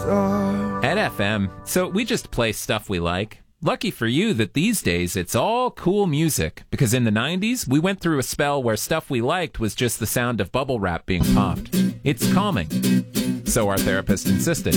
At FM, so we just play stuff we like. Lucky for you that these days it's all cool music, because in the 90s we went through a spell where stuff we liked was just the sound of bubble wrap being popped. It's calming. So our therapist insisted.